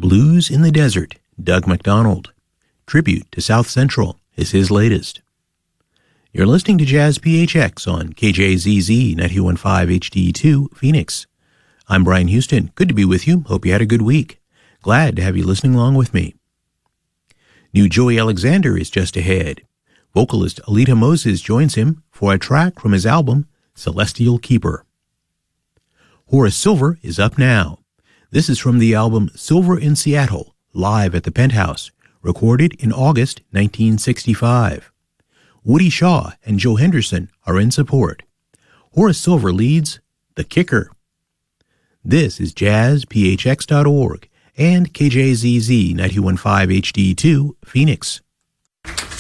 Blues in the Desert, Doug MacDonald. Tribute to South Central is his latest. You're listening to Jazz PHX on KJZZ 91.5 HD2, Phoenix. I'm Brian Houston. Good to be with you. Hope you had a good week. Glad to have you listening along with me. New Joey Alexander is just ahead. Vocalist Alita Moses joins him for a track from his album, Celestial Keeper. Horace Silver is up now. This is from the album Silver in Seattle, live at the Penthouse, recorded in August 1965. Woody Shaw and Joe Henderson are in support. Horace Silver leads The Kicker. This is jazzphx.org and KJZZ 91.5 HD2, Phoenix.